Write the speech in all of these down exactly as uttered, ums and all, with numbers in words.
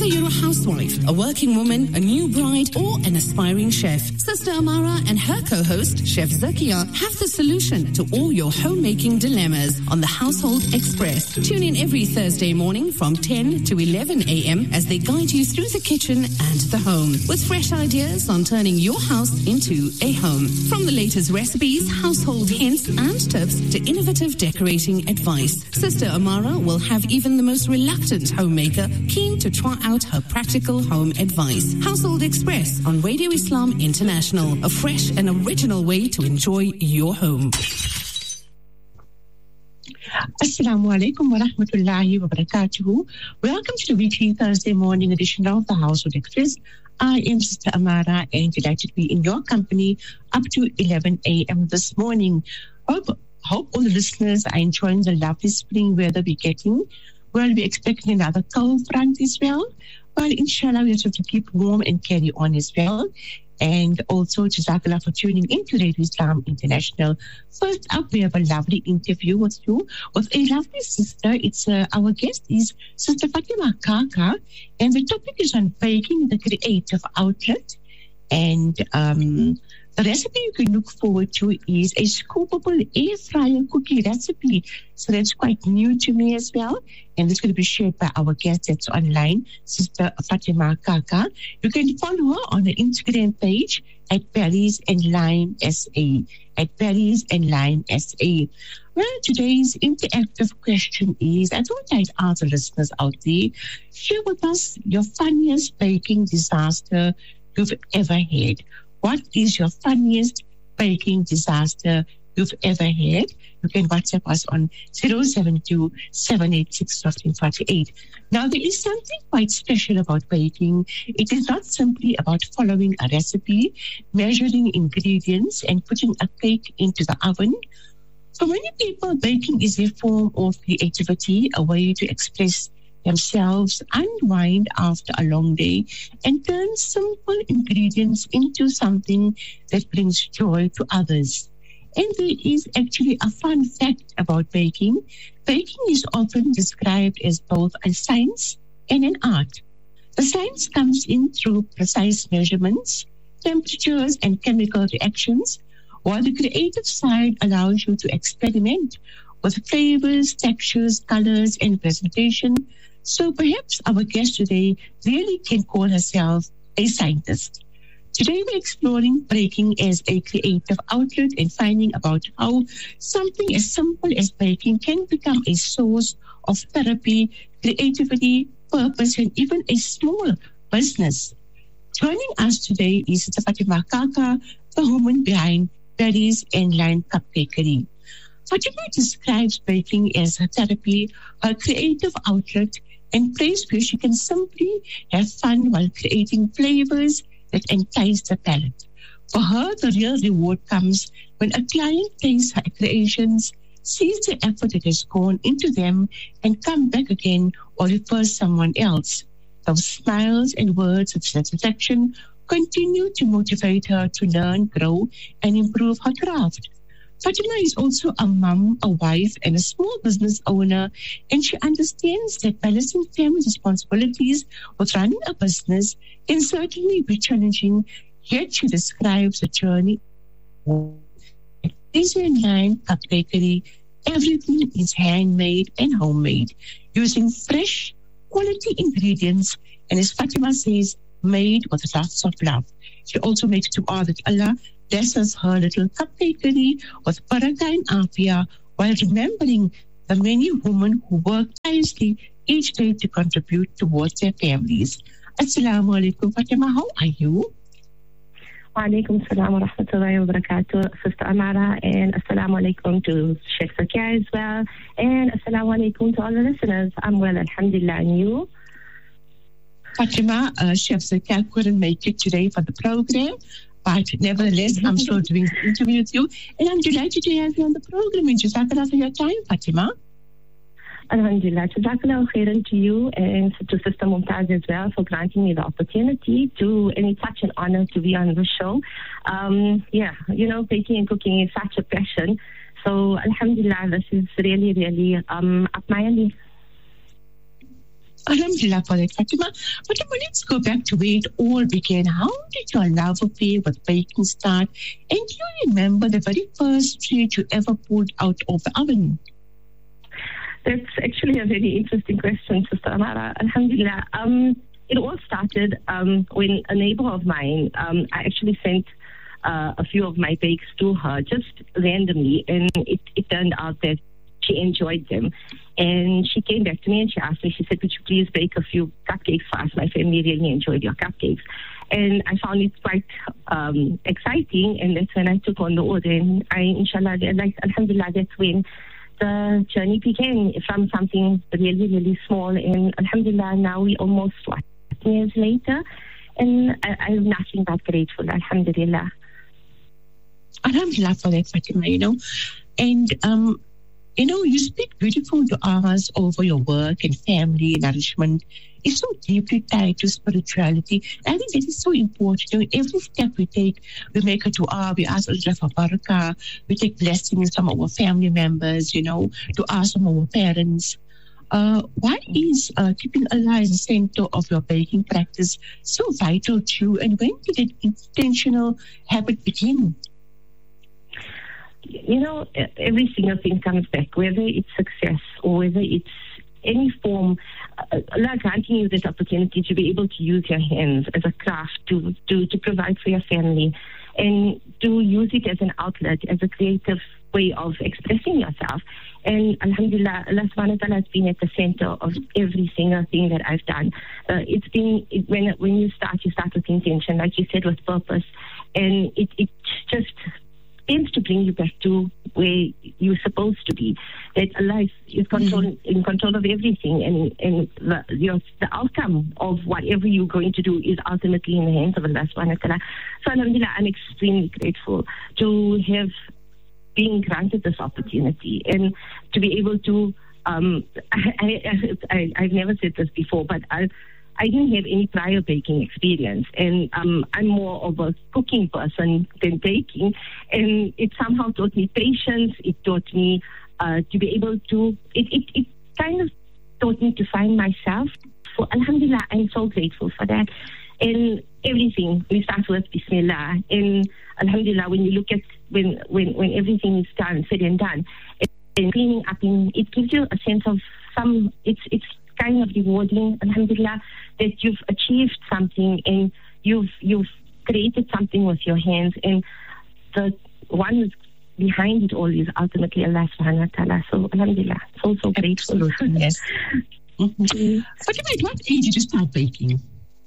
you're a housewife, a working woman, a new bride, or an aspiring chef, Sister Amara and her co-host, Chef Zakia, have the solution to all your homemaking dilemmas on the Household Express. Tune in every Thursday morning from ten to eleven a.m. as they guide you through the kitchen and the home with fresh ideas on turning your house into a home. From the latest recipes, household hints, and tips to innovative decorating advice, Sister Amara will have even the most reluctant homemaker keen to try out her practical home advice. Household Express on Radio Islam International, a fresh and original way to enjoy your home. Assalamu alaikum wa rahmatullahi wa barakatuhu. Welcome to the weekly Thursday morning edition of the Household Express. I am Sister Amara and delighted to be in your company up to eleven a.m. this morning. Hope, hope all the listeners are enjoying the lovely spring weather we're getting. Well, we're expecting another cold front as well. Well, inshallah, we have to keep warm and carry on as well. And also, Jazakallah for tuning in to Radio Islam International. First up, we have a lovely interview with you with a lovely sister. It's uh, our guest is Sister Fatima Kaka, and the topic is on baking, the creative outlet. And um, the recipe you can look forward to is a scoopable air fryer cookie recipe. So that's quite new to me as well. And it's going to be shared by our guest that's online, Sister Fatima Kaka. You can follow her on the Instagram page at Berries and Lime S A. At Berries and Lime S A. Well, today's interactive question is, I thought I'd ask the listeners out there, share with us your funniest baking disaster you've ever had. What is your funniest baking disaster you've ever had? You can WhatsApp us on zero seven two, seven eight six, one five four eight. Now, there is something quite special about baking. It is not simply about following a recipe, measuring ingredients, and putting a cake into the oven. For many people, baking is a form of creativity, a way to express themselves, unwind after a long day, and turn simple ingredients into something that brings joy to others. And there is actually a fun fact about baking. Baking is often described as both a science and an art. The science comes in through precise measurements, temperatures, and chemical reactions, while the creative side allows you to experiment with flavors, textures, colors, and presentation. So perhaps our guest today really can call herself a scientist. Today we're exploring baking as a creative outlet and finding about how something as simple as baking can become a source of therapy, creativity, purpose, and even a small business. Joining us today is Sister Fatima Kaka, the woman behind Berries and Lime Cupcakery. Fatima describes baking as her therapy, her creative outlet, and place where she can simply have fun while creating flavors that entice the palate. For her, the real reward comes when a client takes her creations, sees the effort that has gone into them, and come back again or refers someone else. Those smiles and words of satisfaction continue to motivate her to learn, grow, and improve her craft. Fatima is also a mom, a wife, and a small business owner, and she understands that balancing family responsibilities with running a business can certainly be challenging, yet she describes the journey. At Berries and Lime Cupcakery, everything is handmade and homemade, using fresh, quality ingredients, and as Fatima says, made with lots of love. She also makes dua that Allah blesses her little cupcakery with barakah and afia, while remembering the many women who work tirelessly each day to contribute towards their families. Assalamu alaikum, Fatima. How are you? Wa alaikum assalam wa rahmatullahi wa barakatuh, Sister Amara, and assalamu alaikum to Sheikh Zakia as well, and assalamu alaikum to all the listeners. I'm well, alhamdulillah, and you? Fatima, uh, Chef Zakia couldn't make it today for the program, but nevertheless, I'm still doing the interview with you, and I'm delighted to have you on the program. And Jazakallah for your time, Fatima. Alhamdulillah, Jazakallah khairan to you and to Sister Mumtaz as well for granting me the opportunity to, and it's such an honor to be on the show. Um, yeah, you know, baking and cooking is such a passion. So, Alhamdulillah, this is really, really um, up my alley. Alhamdulillah for that, Fatima. Fatima, let's go back to where it all began. How did your love affair with baking start? And do you remember the very first treat you ever pulled out of the oven? That's actually a very interesting question, Sister Amara. Alhamdulillah. Um, it all started um, when a neighbor of mine, um, I actually sent uh, a few of my bakes to her just randomly, and it, it turned out that she enjoyed them. And she came back to me and she asked me, she said, "Would you please bake a few cupcakes for us? My family really enjoyed your cupcakes." And I found it quite um, exciting, and that's when I took on the order. And I, inshallah, like, alhamdulillah, that's when the journey began, from something really, really small. And alhamdulillah, now we almost, what, years later, and I, I'm nothing but grateful, alhamdulillah. Alhamdulillah for that, Fatima, you know. And, um, you know, you speak beautiful to us over your work and family nourishment. It's so deeply tied to spirituality. I think that is so important. You know, every step we take, we make a dua, we ask Allah for barakah, we take blessings from our family members, you know, to ask from our parents. Uh, why is uh, keeping Allah as the center of your baking practice so vital to you? And when did that intentional habit begin? You know, every single thing comes back, whether it's success or whether it's any form, uh, Allah granting you this opportunity to be able to use your hands as a craft to, to, to provide for your family and to use it as an outlet, as a creative way of expressing yourself. And alhamdulillah, Allah subhanahu wa ta'ala has been at the center of every single thing that I've done. Uh, it's been, it, when when you start, you start with intention, like you said, with purpose. And it, it just tends to bring you back to where you're supposed to be. That Allah is, is control, mm-hmm. in control of everything, and, and the, your, the outcome of whatever you're going to do is ultimately in the hands of Allah subhanahu wa ta'ala. So alhamdulillah, I'm extremely grateful to have been granted this opportunity and to be able to, um, I, I, I, I've never said this before, but I I didn't have any prior baking experience, and um, I'm more of a cooking person than baking, and it somehow taught me patience. It taught me uh, to be able to, it, it, it kind of taught me to find myself. So alhamdulillah, I'm so grateful for that. And everything, we start with Bismillah, and alhamdulillah, when you look at, when, when, when everything is done, said and done, and, and cleaning up, in, it gives you a sense of some, it's, it's, kind of rewarding, alhamdulillah, that you've achieved something and you've you've created something with your hands, and the one who's behind it all is ultimately Allah subhanahu wa ta'ala. So alhamdulillah, so so grateful. Absolutely, yes. Mm-hmm. What about what age did you start baking?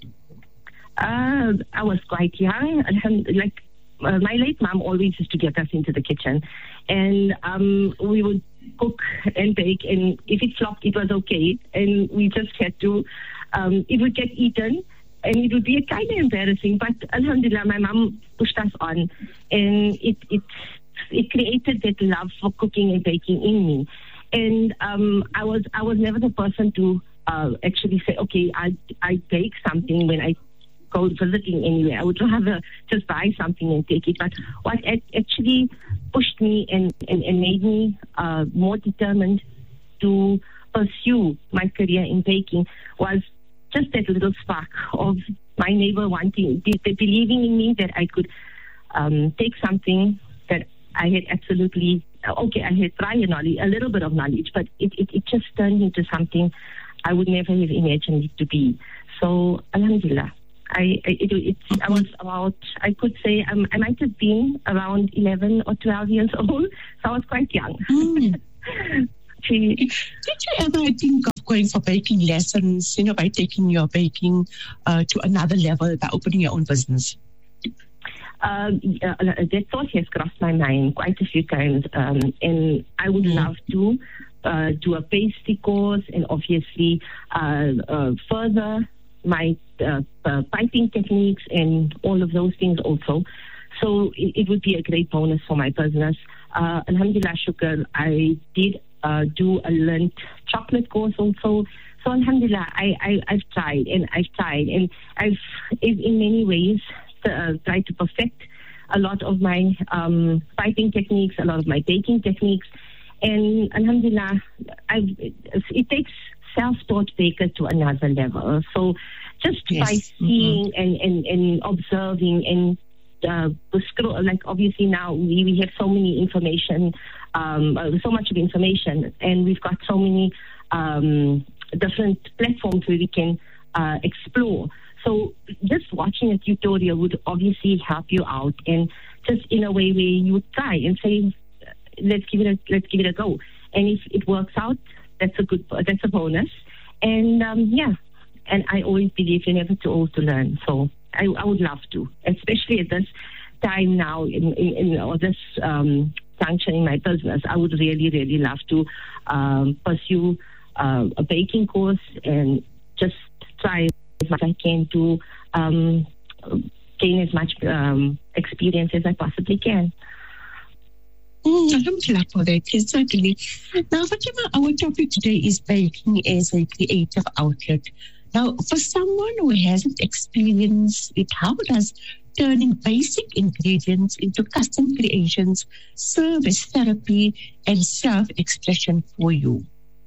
Uh, I was quite young. Alhamdulillah, like uh, my late mom always used to get us into the kitchen, and um, we would cook and bake, and if it flopped, it was okay, and we just had to, um, it would get eaten, and it would be kind of embarrassing, but alhamdulillah, my mom pushed us on, and it it it created that love for cooking and baking in me. And um, I was I was never the person to uh, actually say, okay, I I bake something when I go visiting anywhere. I would rather just buy something and take it. But what actually pushed me and, and, and made me uh, more determined to pursue my career in baking was just that little spark of my neighbor wanting, believing in me that I could um, take something that I had absolutely, okay, I had prior knowledge, a little bit of knowledge, but it, it, it just turned into something I would never have imagined it to be. So, alhamdulillah. I it, it, I was about, I could say, um, I might have been around eleven or twelve years old, so I was quite young. Mm. Did you ever think of going for baking lessons, you know, by taking your baking uh, to another level, by opening your own business? Uh, uh, that thought has crossed my mind quite a few times, um, and I would mm. love to uh, do a pastry course and obviously uh, uh, further my uh, uh, piping techniques and all of those things also. So it, it would be a great bonus for my business. Uh, Alhamdulillah, shukr, I did uh, do a learned chocolate course also. So Alhamdulillah, I, I, I've tried and I've tried and I've in many ways uh, tried to perfect a lot of my um, piping techniques, a lot of my baking techniques. And Alhamdulillah, I've, it takes self-taught baker to another level. So just Yes. by seeing mm-hmm. and, and, and observing and uh, scroll, like obviously now we, we have so many information, um, uh, so much of information, and we've got so many um, different platforms where we can uh, explore. So just watching a tutorial would obviously help you out, and just in a way where you would try and say, let's give it a let's give it a go. And if it works out, that's a good that's a bonus. And um, yeah, and I always believe you're never too old to learn. So I, I would love to, especially at this time now in in, in or this um, function in my business. I would really really love to um, pursue uh, a baking course and just try as much as I can to um, gain as much um, experience as I possibly can. Mm, alhamdulillah for that, yes, certainly. Now, Fatima, our topic today is baking as a creative outlet. Now, for someone who hasn't experienced it, how does turning basic ingredients into custom creations serve as therapy and self-expression for you?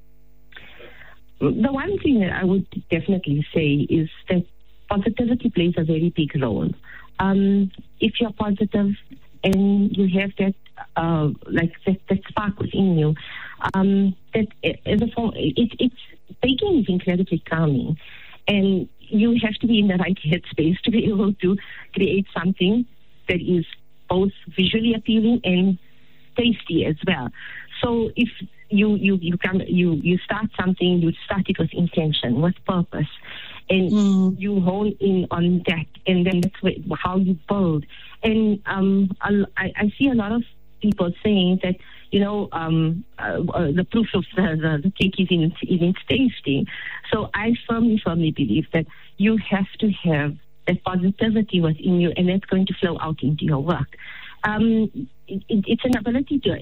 The one thing that I would definitely say is that positivity plays a very big role. Um, if you're positive and you have that, uh, like that, that spark within you, um, that as a form, it, it's baking is incredibly calming, and you have to be in the right headspace to be able to create something that is both visually appealing and tasty as well. So if you you you come you you start something, you start it with intention, with purpose, and mm. you hone in on that, and then that's what, how you build. And um, I, I see a lot of people saying that, you know, um, uh, uh, the proof of the, the, the cake is in, in its tasting. So I firmly, firmly believe that you have to have that positivity within you, and that's going to flow out into your work. Um, it, it's an ability to.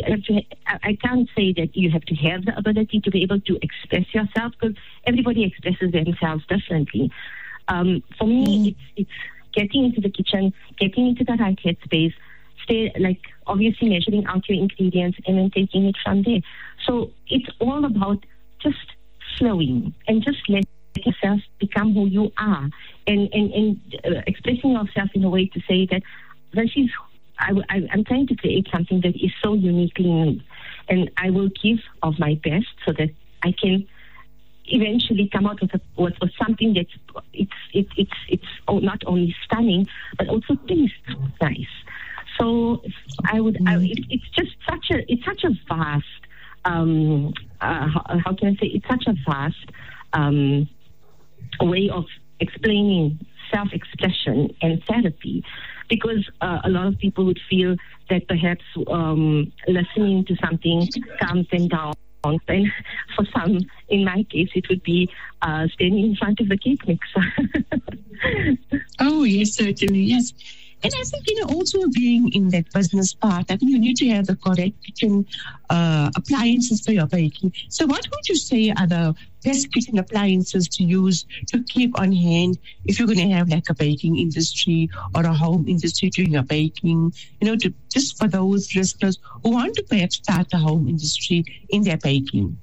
I can't say that you have to have the ability to be able to express yourself, because everybody expresses themselves differently. Um, for me, mm. it's it's getting into the kitchen, getting into the right headspace, stay like obviously measuring out your ingredients and then taking it from there. So it's all about just flowing and just let yourself become who you are, and and, and uh, expressing yourself in a way to say that this is. I, I, I'm trying to create something that is so uniquely me, and I will give of my best so that I can eventually come out with, a, with, with something that's it's it, it's it's not only stunning but also tastes nice. So I would I, it, it's just such a it's such a vast um, uh, how, how can I say it's such a vast um, way of explaining self-expression and therapy, because uh, a lot of people would feel that perhaps um, listening to something calms them down. And for some, in my case, it would be uh, standing in front of the cake mixer. Oh, yes, certainly, yes. And I think, you know, also being in that business part, I think you need to have the correct kitchen uh, appliances for your baking. So what would you say are the best kitchen appliances to use to keep on hand if you're going to have like a baking industry or a home industry doing your baking, you know, to, just for those listeners who want to perhaps start a home industry in their baking?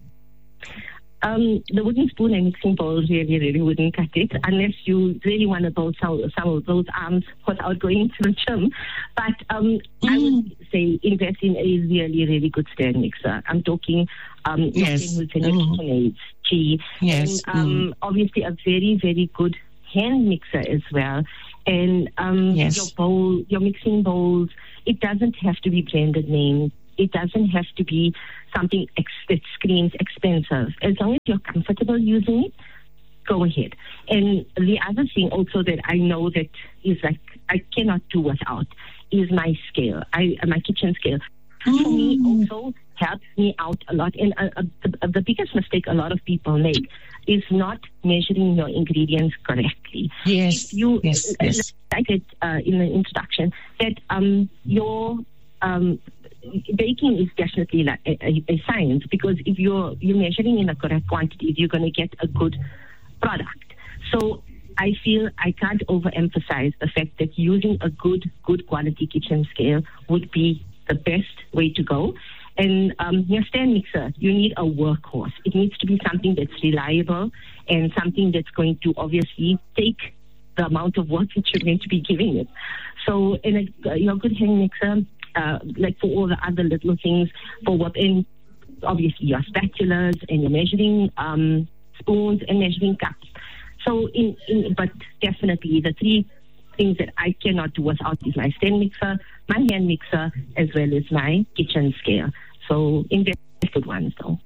Um, the wooden spoon and mixing bowl really, really wouldn't cut it unless you really want to build some, some of those arms without going to the gym. But um, mm. I would say invest in a really, really good stand mixer. I'm talking um, yes. mm. tea, yes. and um, mm. obviously a very, very good hand mixer as well. And um, yes. your bowl, your mixing bowls, it doesn't have to be branded name. It doesn't have to be something ex- that screams expensive. As long as you're comfortable using it, go ahead. And the other thing also that I know that is like I cannot do without is my scale, I, my kitchen scale. Mm. For me, also helps me out a lot. And uh, uh, the, uh, the biggest mistake a lot of people make is not measuring your ingredients correctly. Yes, if you, yes, uh, yes. Like I said uh, in the introduction, that um, your um, baking is definitely like a, a, a science, because if you're you're measuring in the correct quantities, you're going to get a good product. So I feel I can't overemphasize the fact that using a good good quality kitchen scale would be the best way to go. And um, your stand mixer, you need a workhorse. It needs to be something that's reliable and something that's going to obviously take the amount of work that you're going to be giving it. So in a, your good hand mixer, uh, like for all the other little things, for what in obviously your spatulas and your measuring um, spoons and measuring cups. So, in, in but definitely the three things that I cannot do without is my stand mixer, my hand mixer, as well as my kitchen scale. So, invest good ones though.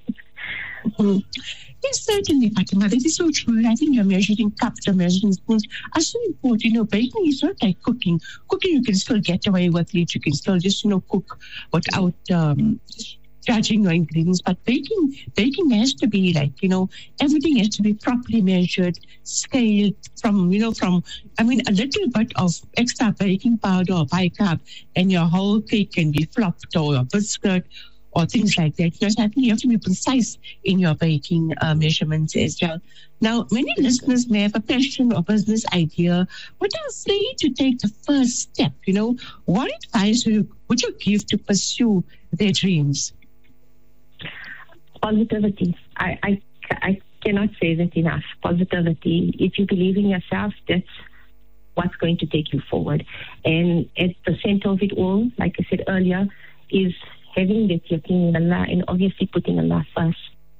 Mm. Yes, certainly, Fatima. That is so true. I think your measuring cups, your measuring spoons are so important. You know, baking is not like cooking. Cooking, you can still get away with it. You can still just, you know, cook without um, judging your ingredients. But baking, baking has to be like, you know, everything has to be properly measured, scaled from, you know, from, I mean, a little bit of extra baking powder or bicarb and your whole cake can be flopped, or your biscuit, or things like that. Because I think you have to be precise in your baking uh, measurements as well. Now, many listeners may have a passion or business idea, but are afraid to take the first step. You know, what advice would you, would you give to pursue their dreams? Positivity. I, I, I cannot say that enough. Positivity. If you believe in yourself, that's what's going to take you forward. And at the center of it all, like I said earlier, is having that yaqeen in Allah and obviously putting Allah first.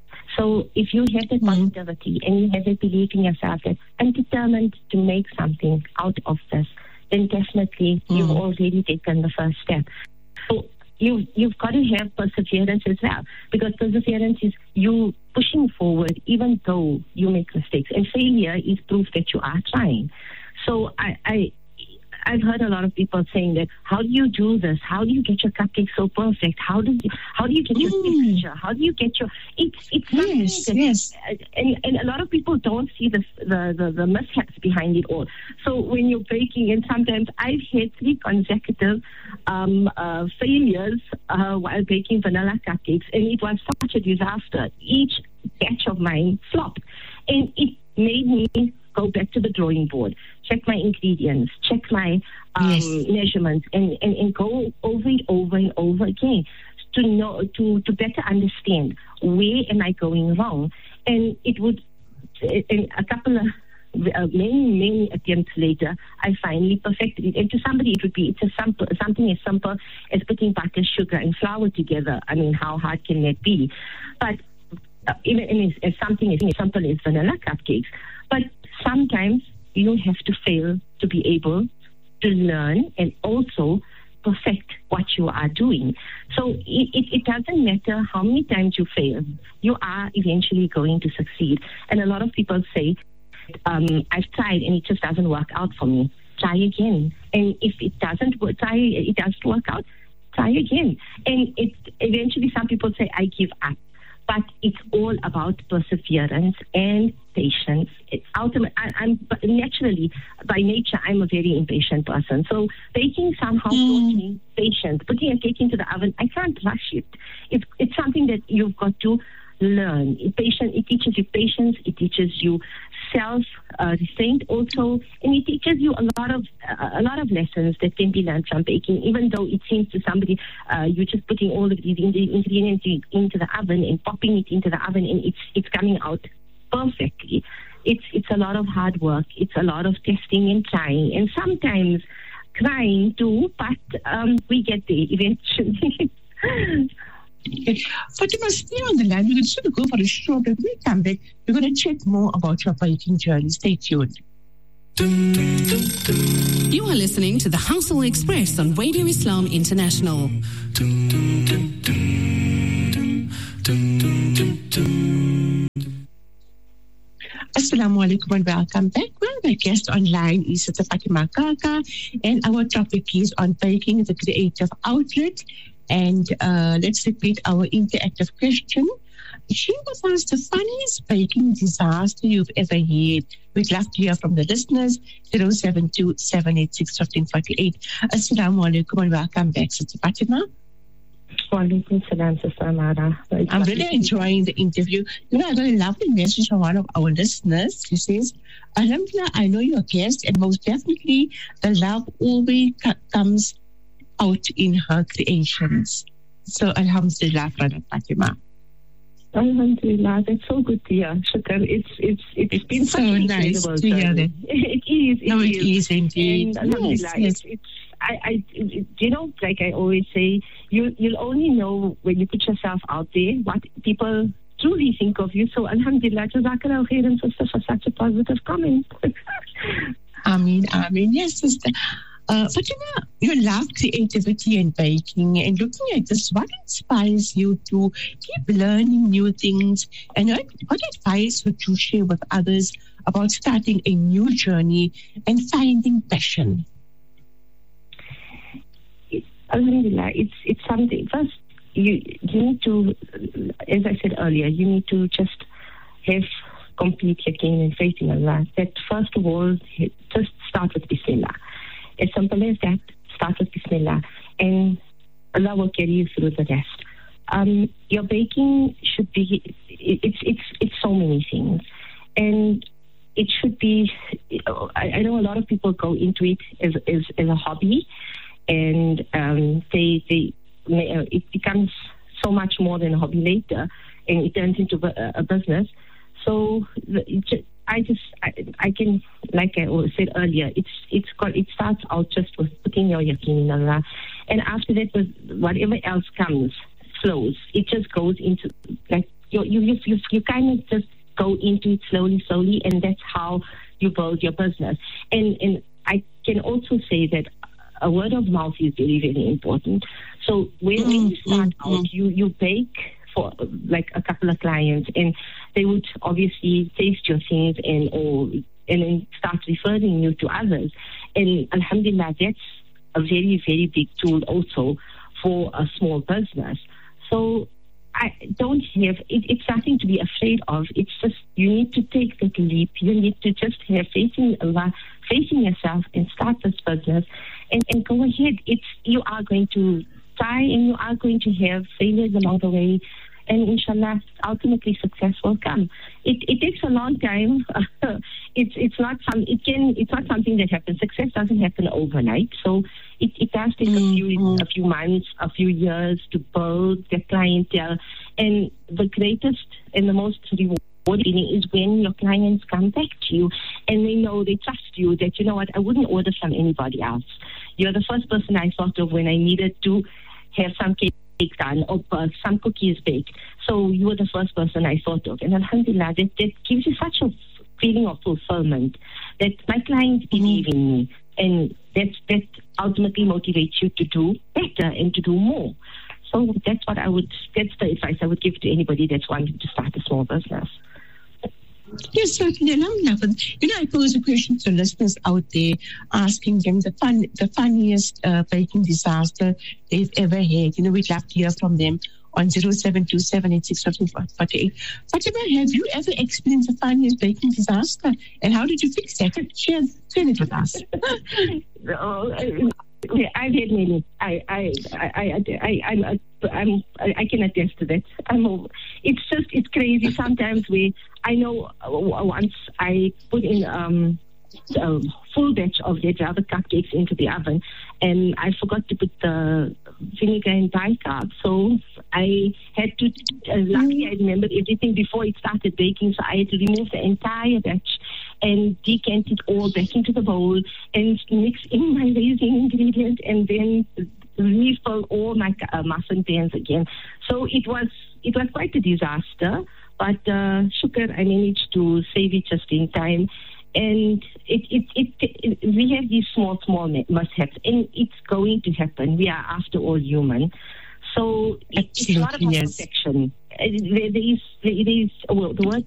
So if you have that positivity and you have that belief in yourself that I'm determined to make something out of this, then definitely mm. you've already taken the first step. So you, you've got to have perseverance as well, because perseverance is you pushing forward even though you make mistakes. And failure is proof that you are trying. So I... I I've heard a lot of people saying that, how do you do this? How do you get your cupcake so perfect? How do you, how do you get your mm. texture? How do you get your, it's, it's something yes, that, yes. and, and a lot of people don't see the, the, the, the mishaps behind it all. So when you're baking, and sometimes I've had three consecutive um, uh, failures uh, while baking vanilla cupcakes, and it was such a disaster. Each batch of mine flopped, and it made me go back to the drawing board, check my ingredients, check my um, yes. measurements, and, and, and go over it over and over again to know to, to better understand where am I going wrong. And it would, in a couple of uh, many many attempts later, I finally perfected it. And to somebody, it would be it's a simple, something as simple as putting butter, sugar, and flour together. I mean, how hard can that be? But uh, even as, as something as simple as vanilla cupcakes, but sometimes you have to fail to be able to learn and also perfect what you are doing. So it, it, it doesn't matter how many times you fail, you are eventually going to succeed. And a lot of people say, um, I've tried and it just doesn't work out for me. Try again. And if it doesn't work, try, it doesn't work out, try again. And it eventually some people say, I give up. But it's all about perseverance and patience. It ultimately, I, I'm naturally, by nature, I'm a very impatient person. So baking somehow mm. taught me patience. Putting a cake into the oven, I can't rush it. It's, it's something that you've got to learn. It, patient, it teaches you patience. It teaches you self-restraint uh, also, and it teaches you a lot of uh, a lot of lessons that can be learned from baking. Even though it seems to somebody uh, you're just putting all of these ingredients into the oven and popping it into the oven, and it's it's coming out perfectly. It's it's a lot of hard work. It's a lot of testing and trying, and sometimes crying too. But um, we get there eventually. Okay. Fatima, stay on the line. We're going to go for a short break. When we come back, we're going to chat more about your baking journey. Stay tuned. You are listening to the Household Express on Radio Islam International. Assalamu alaikum and welcome back. Well, my guest online is Fatima Kaka, and our topic is on baking, the creative outlet. And uh, let's repeat our interactive question. She was asked the funniest baking disaster you've ever had. We'd love to hear from the listeners. zero seven two, seven eight six, one five four eight. Assalamu alaikum and welcome back, Sister Fatima. Walaikum salam, Sister Amara. I'm really enjoying the interview. You know, I got a lovely message from one of our listeners. She says, Alhamdulillah, I know you're a guest, and most definitely the love always comes out in her creations. So, Alhamdulillah, Brother Fatima. Alhamdulillah, that's so good to hear. Shukr, it's it's it's, it's been so such an nice incredible to hear that. It is. It no, is. it is indeed. And Alhamdulillah, yes, it's, it's I, I, you know, like I always say, you you'll only know when you put yourself out there what people truly think of you. So Alhamdulillah, Jazakallah khairan, sister, for such a positive comment. Ameen, Ameen. Yes, sister. Uh, Fatima, you love creativity and baking, and looking at this, what inspires you to keep learning new things, and what, what advice would you share with others about starting a new journey and finding passion? Alhamdulillah, it's it's something. First, you you need to, as I said earlier, you need to just have complete yaqeen and faith in Allah. That first of all, just start with Bismillah. As simple as that, start with Bismillah, and Allah will carry you through the rest. Um, your baking should be, it's it's it's so many things, and it should be, I, I know a lot of people go into it as as, as a hobby, and um, they they it becomes so much more than a hobby later, and it turns into a, a business. So it, I just, I, I can, like I said earlier, it's it's got, it starts out just with putting your yaqeen in Allah, and after that, with whatever else comes, flows. It just goes into, like, you you you you, you kind of just go into it slowly, slowly, and that's how you build your business. And and I can also say that a word of mouth is very, very important. So when, mm-hmm. when you start mm-hmm. out, you you bake for like a couple of clients, and they would obviously taste your things and or and then start referring you to others. And Alhamdulillah, that's a very, very big tool also for a small business. So I don't have it, it's nothing to be afraid of. It's just you need to take that leap. You need to just have faith in Allah, faith in yourself, and start this business and, and go ahead. It's you are going to try, and you are going to have failures along the way, and inshallah, ultimately success will come. It, it takes a long time. it's it's not some it can it's not something that happens. Success doesn't happen overnight. So it, it does take mm-hmm. a few a few months, a few years to build the clientele. And the greatest and the most rewarding is when your clients come back to you and they know, they trust you, that you know what, I wouldn't order from anybody else. You're the first person I thought of when I needed to have some cake done or uh, some cookies baked. So you were the first person I thought of. And Alhamdulillah, that, that gives you such a feeling of fulfillment that my clients believe mm-hmm. in me. And that, that ultimately motivates you to do better and to do more. So that's what I would, that's the advice I would give to anybody that's wanting to start a small business. Yes, certainly. Alhamdulillah. You know, I pose a question to listeners out there, asking them the fun, the funniest uh, baking disaster they've ever had. You know, we'd love to hear from them on zero seven two seven eight six four four eight. Fatima, have you ever experienced the funniest baking disaster, and how did you fix that? Share, share it with us. oh, Yeah, I've had many. I, I, I, I, I, I'm, I'm, I can attest to that. I'm. It's just, it's crazy. Sometimes we, I know. Once I put in um, a full batch of red velvet cupcakes into the oven, and I forgot to put the vinegar and bicarb. So I had to. Uh, luckily, I remembered everything before it started baking. So I had to remove the entire batch and decant it all back into the bowl and mix in my raisin ingredient and then refill all my uh, muffin pans again. So it was it was quite a disaster, but uh, shukr, I managed to save it just in time. And it, it, it, it we have these small, small mishaps, and it's going to happen. We are, after all, human. So it, it's not about yes. perfection. There, there is, there is well, the word